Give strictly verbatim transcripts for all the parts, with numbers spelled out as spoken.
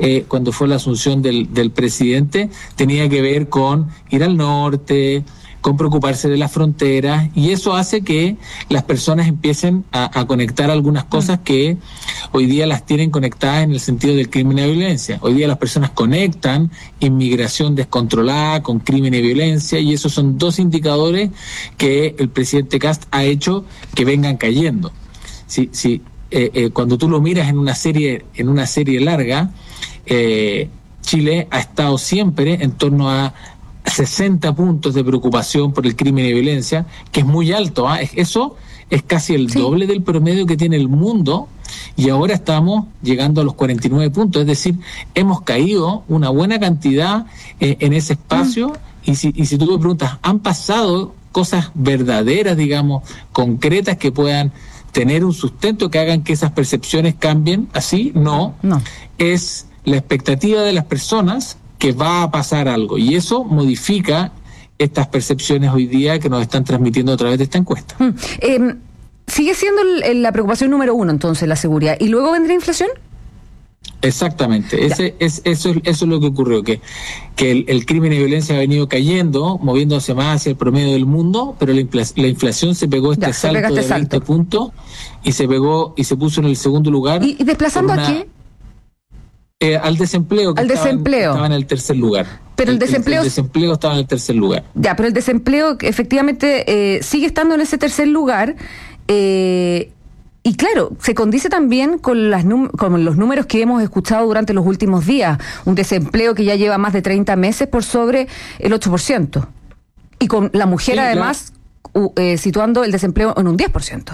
eh, cuando fue la asunción del, del presidente, tenía que ver con ir al norte, con preocuparse de las fronteras, y eso hace que las personas empiecen a, a conectar algunas cosas que hoy día las tienen conectadas en el sentido del crimen y la violencia. Hoy día las personas conectan inmigración descontrolada con crimen y violencia, y esos son dos indicadores que el presidente Kast ha hecho que vengan cayendo. Si, si, eh, eh, cuando tú lo miras en una serie, en una serie larga, eh, Chile ha estado siempre en torno a sesenta puntos de preocupación por el crimen y violencia, que es muy alto, ¿eh? Eso es casi el sí. doble del promedio que tiene el mundo, y ahora estamos llegando a los cuarenta y nueve puntos, es decir, hemos caído una buena cantidad eh, en ese espacio, mm. y, si, y si tú me preguntas, ¿han pasado cosas verdaderas, digamos, concretas que puedan tener un sustento, que hagan que esas percepciones cambien? Así, no, no. Es la expectativa de las personas que va a pasar algo, y eso modifica estas percepciones hoy día que nos están transmitiendo a través de esta encuesta. Hmm. Eh, ¿Sigue siendo el, la preocupación número uno entonces la seguridad? ¿Y luego vendrá inflación? Exactamente, Ese, es, eso, es, eso es lo que ocurrió, que, que el, el crimen y violencia ha venido cayendo, moviéndose más hacia el promedio del mundo, pero la, infla, la inflación se pegó este ya, salto este de veinte salto. puntos y se pegó y se puso en el segundo lugar. ¿Y, y desplazando una, a qué? Eh, al desempleo, que al estaba, desempleo. En, estaba en el tercer lugar. Pero el, el desempleo... El, el desempleo estaba en el tercer lugar. Ya, pero el desempleo efectivamente eh, sigue estando en ese tercer lugar, eh, y claro, se condice también con, las num- con los números que hemos escuchado durante los últimos días, un desempleo que ya lleva más de treinta meses por sobre el ocho por ciento, y con la mujer sí, además claro. uh, eh, situando el desempleo en un diez por ciento.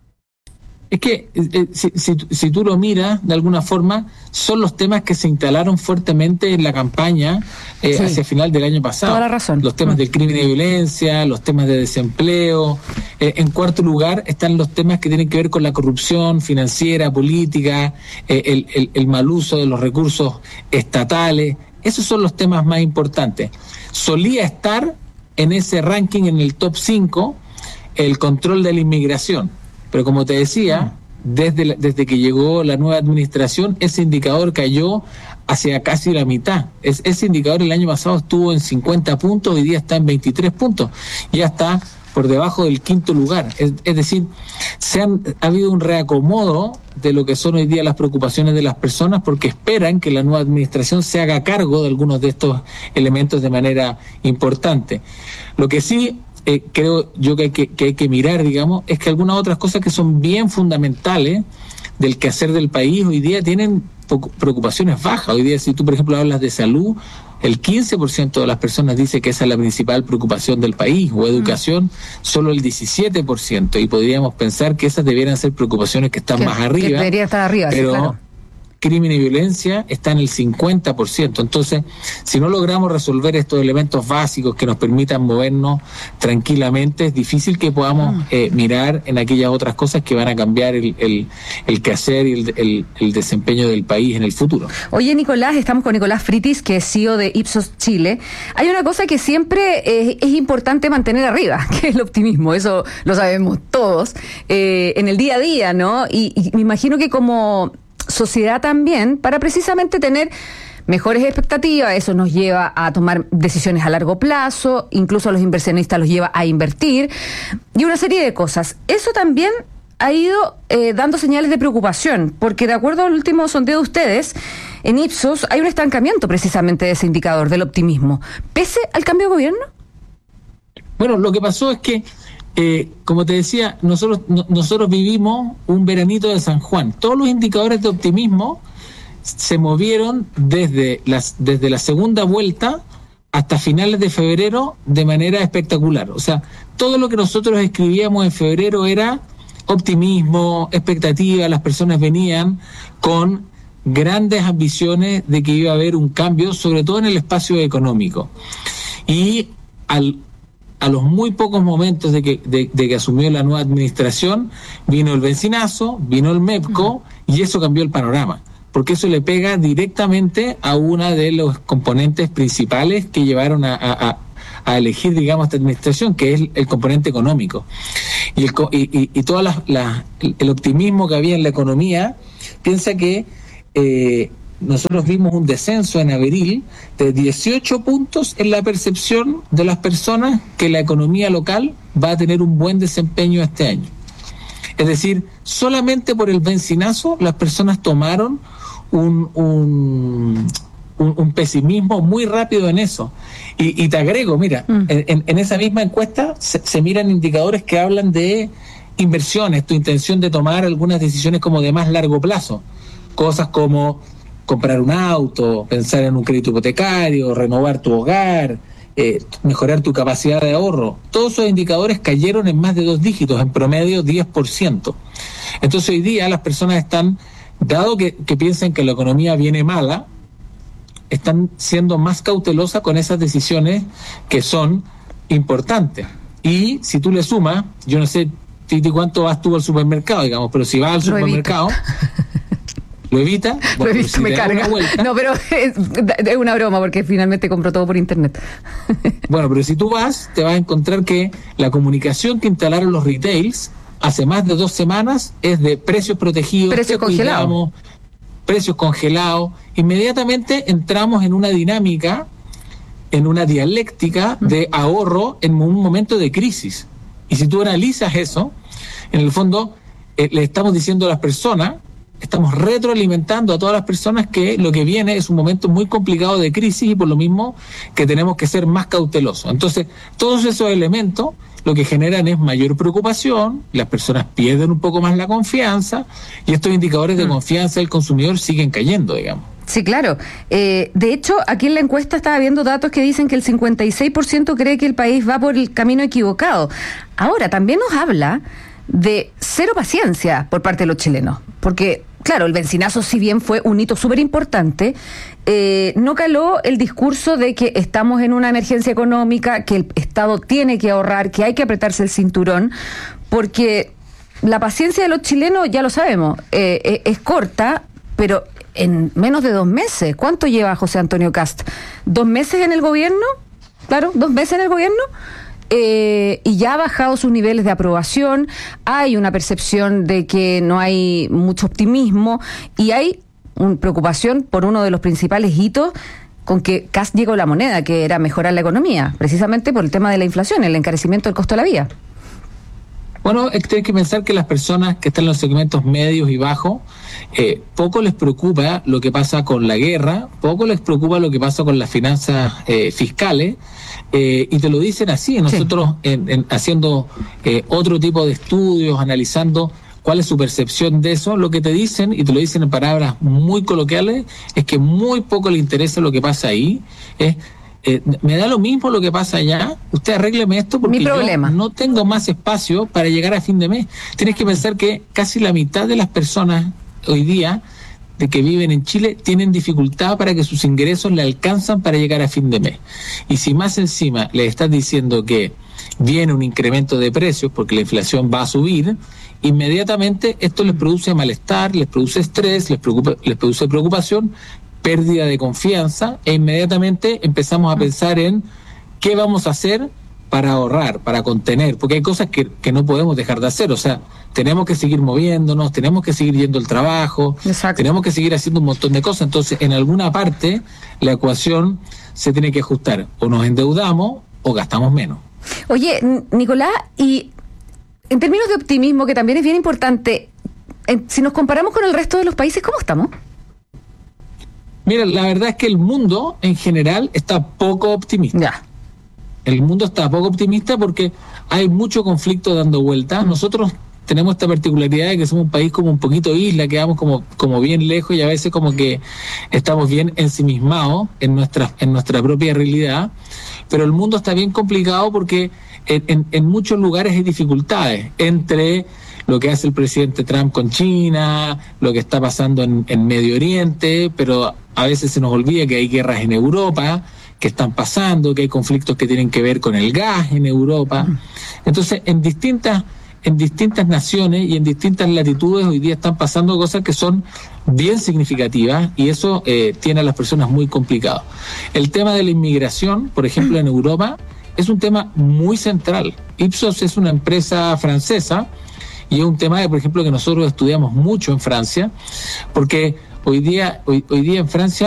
Es que eh, si, si, si tú lo miras, de alguna forma, son los temas que se instalaron fuertemente en la campaña eh, sí. hacia el final del año pasado. Toda la razón. Los temas mm. del crimen y violencia, los temas de desempleo. Eh, en cuarto lugar están los temas que tienen que ver con la corrupción financiera, política, eh, el, el, el mal uso de los recursos estatales. Esos son los temas más importantes. Solía estar en ese ranking, en el top cinco, el control de la inmigración. Pero como te decía, desde, la, desde que llegó la nueva administración, ese indicador cayó hacia casi la mitad. Es, ese indicador el año pasado estuvo en cincuenta puntos, hoy día está en veintitrés puntos. Ya está por debajo del quinto lugar. Es, es decir, se han, ha habido un reacomodo de lo que son hoy día las preocupaciones de las personas, porque esperan que la nueva administración se haga cargo de algunos de estos elementos de manera importante. Lo que sí... Eh, creo yo que hay que, que hay que mirar, digamos, es que algunas otras cosas que son bien fundamentales del quehacer del país hoy día tienen preocupaciones bajas. Hoy día, si tú, por ejemplo, hablas de salud, el quince por ciento de las personas dice que esa es la principal preocupación del país, o educación, mm. solo el diecisiete por ciento, y podríamos pensar que esas debieran ser preocupaciones que están que, más arriba. Que debería estar arriba, pero, sí, claro. Crimen y violencia está en el cincuenta por ciento. Entonces, si no logramos resolver estos elementos básicos que nos permitan movernos tranquilamente, es difícil que podamos eh, mirar en aquellas otras cosas que van a cambiar el, el, el quehacer y el, el, el desempeño del país en el futuro. Oye, Nicolás, estamos con Nicolás Fritis, que es C E O de Ipsos Chile. Hay una cosa que siempre eh, es importante mantener arriba, que es el optimismo. Eso lo sabemos todos, eh, en el día a día, ¿no? Y, y me imagino que como sociedad también, para precisamente tener mejores expectativas, eso nos lleva a tomar decisiones a largo plazo, incluso a los inversionistas los lleva a invertir, y una serie de cosas. Eso también ha ido eh, dando señales de preocupación, porque de acuerdo al último sondeo de ustedes, en Ipsos hay un estancamiento precisamente de ese indicador, del optimismo, pese al cambio de gobierno. Bueno, lo que pasó es que Eh, como te decía, nosotros no, nosotros vivimos un veranito de San Juan. Todos los indicadores de optimismo se movieron desde, las, desde la segunda vuelta hasta finales de febrero de manera espectacular. O sea, todo lo que nosotros escribíamos en febrero era optimismo, expectativa, las personas venían con grandes ambiciones de que iba a haber un cambio, sobre todo en el espacio económico. Y al a los muy pocos momentos de que, de, de que asumió la nueva administración, vino el bencinazo, vino el MEPCO, uh-huh. y eso cambió el panorama, porque eso le pega directamente a una de los componentes principales que llevaron a, a, a elegir, digamos, esta administración, que es el, el componente económico. Y el, y, y, y todo la, la, el optimismo que había en la economía, piensa que eh, nosotros vimos un descenso en abril de dieciocho puntos en la percepción de las personas que la economía local va a tener un buen desempeño este año. Es decir, solamente por el bencinazo las personas tomaron un, un, un, un pesimismo muy rápido en eso. Y, y te agrego, mira, mm. en, en esa misma encuesta se, se miran indicadores que hablan de inversiones, tu intención de tomar algunas decisiones como de más largo plazo. Cosas como comprar un auto, pensar en un crédito hipotecario, renovar tu hogar, eh, mejorar tu capacidad de ahorro. Todos esos indicadores cayeron en más de dos dígitos, en promedio diez por ciento. Entonces hoy día las personas están, dado que, que piensan que la economía viene mala, están siendo más cautelosas con esas decisiones que son importantes. Y si tú le sumas, yo no sé, Titi, ¿cuánto vas tú al supermercado, digamos? Pero si vas al supermercado... ¿Lo evita? Bueno, lo evito, me carga. Vuelta, no, pero es, es una broma porque finalmente compró todo por internet. Bueno, pero si tú vas, te vas a encontrar que la comunicación que instalaron los retails hace más de dos semanas es de precios protegidos, precios congelados, precios congelados. Inmediatamente entramos en una dinámica, en una dialéctica de ahorro en un momento de crisis. Y si tú analizas eso, en el fondo eh, le estamos diciendo a las personas, estamos retroalimentando a todas las personas que lo que viene es un momento muy complicado de crisis y por lo mismo que tenemos que ser más cautelosos. Entonces, todos esos elementos lo que generan es mayor preocupación, las personas pierden un poco más la confianza y estos indicadores de confianza del consumidor siguen cayendo, digamos. Sí, claro. Eh, de hecho, aquí en la encuesta estaba viendo datos que dicen que el cincuenta y seis por ciento cree que el país va por el camino equivocado. Ahora, también nos habla de cero paciencia por parte de los chilenos, porque, claro, el bencinazo, si bien fue un hito súper importante, eh, no caló el discurso de que estamos en una emergencia económica, que el Estado tiene que ahorrar, que hay que apretarse el cinturón, porque la paciencia de los chilenos, ya lo sabemos, eh, es corta, pero en menos de dos meses. ¿Cuánto lleva José Antonio Kast? ¿Dos meses en el gobierno? Claro, dos meses en el gobierno. Eh, y ya ha bajado sus niveles de aprobación, hay una percepción de que no hay mucho optimismo y hay una preocupación por uno de los principales hitos con que Kast llegó a la moneda, que era mejorar la economía, precisamente por el tema de la inflación, el encarecimiento del costo de la vida. Bueno, hay que pensar que las personas que están en los segmentos medios y bajos, eh, poco les preocupa lo que pasa con la guerra, poco les preocupa lo que pasa con las finanzas eh, fiscales, eh, y te lo dicen así. Nosotros sí. en, en, haciendo eh, otro tipo de estudios, analizando cuál es su percepción de eso, lo que te dicen, y te lo dicen en palabras muy coloquiales, es que muy poco le interesa lo que pasa ahí, es... Eh, me da lo mismo lo que pasa allá, usted arrégleme esto porque yo no tengo más espacio para llegar a fin de mes. Tienes que pensar que casi la mitad de las personas hoy día de que viven en Chile tienen dificultad para que sus ingresos le alcanzan para llegar a fin de mes. Y si más encima le estás diciendo que viene un incremento de precios porque la inflación va a subir, inmediatamente esto les produce malestar, les produce estrés, les, preocupa, les produce preocupación, pérdida de confianza, e inmediatamente empezamos a pensar en qué vamos a hacer para ahorrar, para contener, porque hay cosas que, que no podemos dejar de hacer. O sea, tenemos que seguir moviéndonos, tenemos que seguir yendo al trabajo, Exacto. tenemos que seguir haciendo un montón de cosas. Entonces, en alguna parte, la ecuación se tiene que ajustar. O nos endeudamos o gastamos menos. Oye, Nicolás, y en términos de optimismo, que también es bien importante, si nos comparamos con el resto de los países, ¿cómo estamos? Mira, la verdad es que el mundo en general está poco optimista. Ya. El mundo está poco optimista porque hay mucho conflicto dando vueltas. Mm. Nosotros tenemos esta particularidad de que somos un país como un poquito isla, que vamos como, como bien lejos y a veces como que estamos bien ensimismados en nuestra, en nuestra propia realidad. Pero el mundo está bien complicado porque en, en, en muchos lugares hay dificultades entre lo que hace el presidente Trump con China, lo que está pasando en, en Medio Oriente, pero a veces se nos olvida que hay guerras en Europa que están pasando, que hay conflictos que tienen que ver con el gas en Europa. Entonces, en distintas, en distintas naciones y en distintas latitudes hoy día están pasando cosas que son bien significativas y eso eh, tiene a las personas muy complicadas. El tema de la inmigración, por ejemplo, en Europa, es un tema muy central. Ipsos es una empresa francesa y es un tema, de, por ejemplo, que nosotros estudiamos mucho en Francia, porque Hoy día, hoy, hoy día en Francia